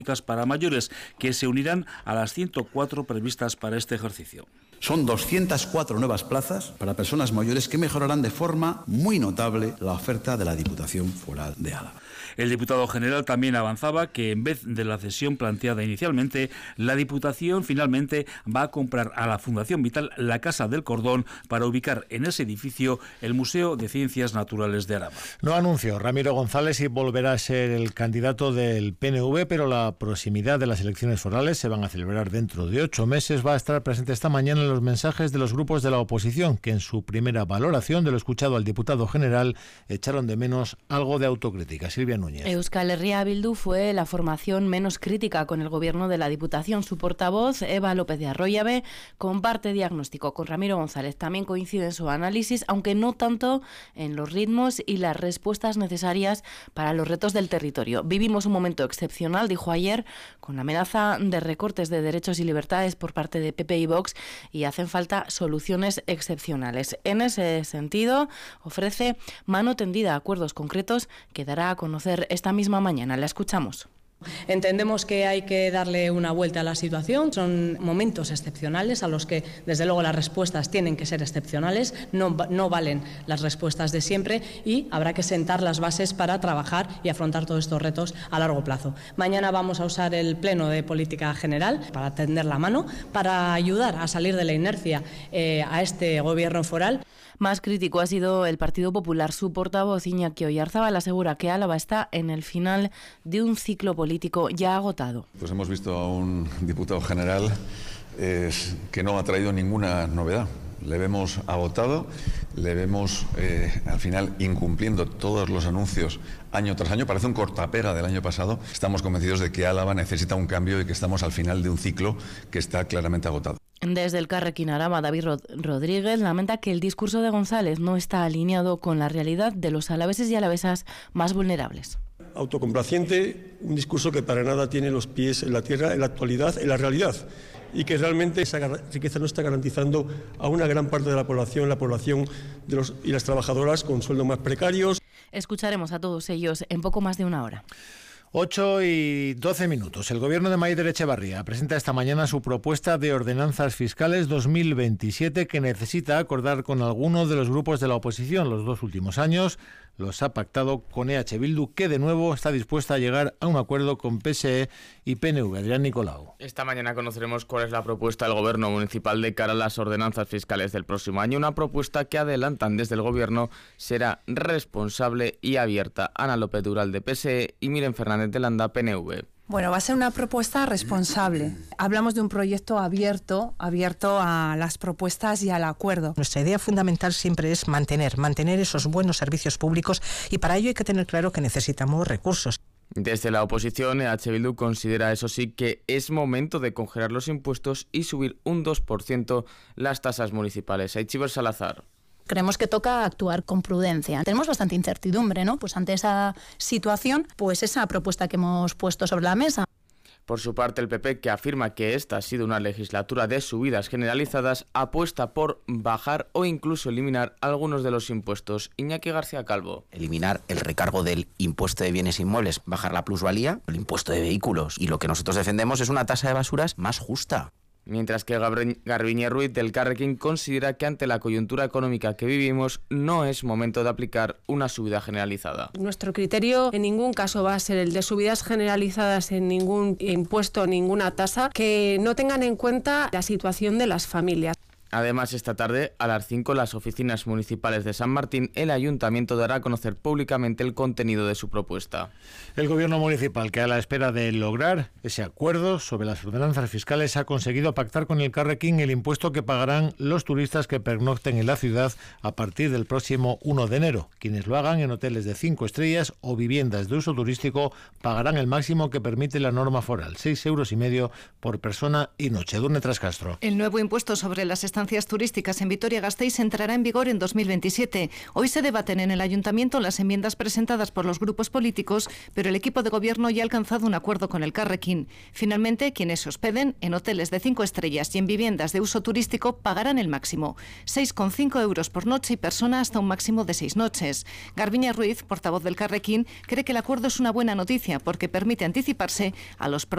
para mayores, que se unirán a las 104 previstas para este ejercicio. Son 204 nuevas plazas para personas mayores que mejorarán de forma muy notable la oferta de la Diputación Foral de Álava. El diputado general también avanzaba que en vez de la cesión planteada inicialmente, la Diputación finalmente va a comprar a la Fundación Vital la Casa del Cordón para ubicar en ese edificio el Museo de Ciencias Naturales de Álava. No anunció Ramiro González y volverá a ser el candidato del PNV, pero la proximidad de las elecciones forales se van a celebrar dentro de 8 meses. Va a estar presente esta mañana en los mensajes de los grupos de la oposición, que en su primera valoración de lo escuchado al diputado general echaron de menos algo de autocrítica. Silvia Núñez. Euskal Herria Bildu fue la formación menos crítica con el gobierno de la Diputación. Su portavoz, Eva López de Arroyabe, comparte diagnóstico con Ramiro González. También coincide en su análisis, aunque no tanto en los ritmos y las respuestas necesarias para los retos del territorio. Vivimos un momento excepcional, dijo ayer, con la amenaza de recortes de derechos y libertades por parte de PP y Vox, y hacen falta soluciones excepcionales. En ese sentido, ofrece mano tendida a acuerdos concretos que dará a conocer esta misma mañana. La escuchamos. Entendemos que hay que darle una vuelta a la situación. Son momentos excepcionales a los que, desde luego, las respuestas tienen que ser excepcionales. No valen las respuestas de siempre y habrá que sentar las bases para trabajar y afrontar todos estos retos a largo plazo. Mañana vamos a usar el Pleno de Política General para tender la mano, para ayudar a salir de la inercia a este gobierno foral. Más crítico ha sido el Partido Popular. Su portavoz, Iñaki Oyarzábal, asegura que Álava está en el final de un ciclo político ya agotado. Pues hemos visto a un diputado general que no ha traído ninguna novedad. Le vemos agotado, le vemos al final incumpliendo todos los anuncios año tras año. Parece un cortapega del año pasado. Estamos convencidos de que Álava necesita un cambio y que estamos al final de un ciclo que está claramente agotado. Desde el Carrequín Arama, David Rodríguez lamenta que el discurso de González no está alineado con la realidad de los alaveses y alavesas más vulnerables. Autocomplaciente, un discurso que para nada tiene los pies en la tierra, en la actualidad, en la realidad, y que realmente esa riqueza no está garantizando a una gran parte de la población de los y las trabajadoras con sueldos más precarios. Escucharemos a todos ellos en poco más de una hora. 8:12. El gobierno de Maider Echevarría presenta esta mañana su propuesta de ordenanzas fiscales 2027 que necesita acordar con alguno de los grupos de la oposición. Los 2 últimos años los ha pactado con EH Bildu, que de nuevo está dispuesta a llegar a un acuerdo con PSE y PNV. Adrián Nicolau. Esta mañana conoceremos cuál es la propuesta del gobierno municipal de cara a las ordenanzas fiscales del próximo año. Una propuesta que adelantan desde el gobierno será responsable y abierta. Ana López Dural de PSE y Miren Fernández de Landa, PNV. Bueno, va a ser una propuesta responsable. Hablamos de un proyecto abierto a las propuestas y al acuerdo. Nuestra idea fundamental siempre es mantener esos buenos servicios públicos y para ello hay que tener claro que necesitamos recursos. Desde la oposición, EH Bildu considera, eso sí, que es momento de congelar los impuestos y subir un 2% las tasas municipales. Aichiber Salazar. Creemos que toca actuar con prudencia. Tenemos bastante incertidumbre, ¿no? Pues ante esa situación, pues esa propuesta que hemos puesto sobre la mesa. Por su parte, el PP, que afirma que esta ha sido una legislatura de subidas generalizadas, apuesta por bajar o incluso eliminar algunos de los impuestos. Iñaki García Calvo. Eliminar el recargo del impuesto de bienes inmuebles, bajar la plusvalía, el impuesto de vehículos. Y lo que nosotros defendemos es una tasa de basuras más justa. Mientras que Garbiñe Ruiz del Carrequín considera que ante la coyuntura económica que vivimos no es momento de aplicar una subida generalizada. Nuestro criterio en ningún caso va a ser el de subidas generalizadas en ningún impuesto, ninguna tasa, que no tengan en cuenta la situación de las familias. Además, esta tarde, a las 5, las oficinas municipales de San Martín, el ayuntamiento dará a conocer públicamente el contenido de su propuesta. El gobierno municipal, que a la espera de lograr ese acuerdo sobre las ordenanzas fiscales, ha conseguido pactar con el Carrequín el impuesto que pagarán los turistas que pernocten en la ciudad a partir del próximo 1 de enero. Quienes lo hagan en hoteles de 5 estrellas o viviendas de uso turístico pagarán el máximo que permite la norma foral, 6,5 € por persona y noche. Durne Trascastro. El nuevo impuesto sobre las estancias turísticas en Vitoria-Gasteiz entrará en vigor en 2027. Hoy se debaten en el Ayuntamiento las enmiendas presentadas por los grupos políticos, pero el equipo de gobierno ya ha alcanzado un acuerdo con el Carrequín. Finalmente, quienes se hospeden en hoteles de 5 estrellas y en viviendas de uso turístico pagarán el máximo, 6,5 € por noche y persona hasta un máximo de 6 noches. Garbiñe Ruiz, portavoz del Carrequín, cree que el acuerdo es una buena noticia porque permite anticiparse a los